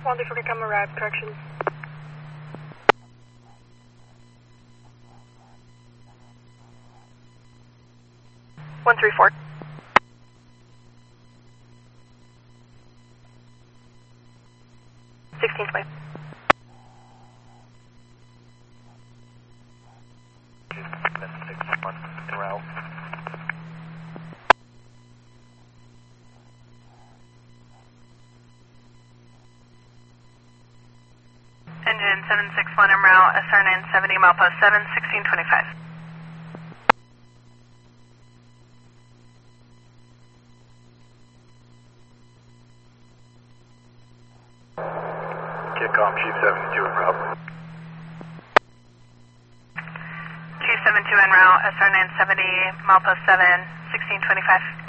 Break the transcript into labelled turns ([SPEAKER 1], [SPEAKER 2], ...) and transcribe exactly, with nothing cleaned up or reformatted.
[SPEAKER 1] one three four can come arrive, correction. one three four. sixteen twenty.
[SPEAKER 2] six one en route.
[SPEAKER 3] Engine seven six one en route, S R nine seventy, milepost seven, sixteen twenty-five.
[SPEAKER 2] Kickoff, Chief seventy-two en route.
[SPEAKER 3] Chief seventy-two en route, S R nine seventy, milepost seven, sixteen twenty-five.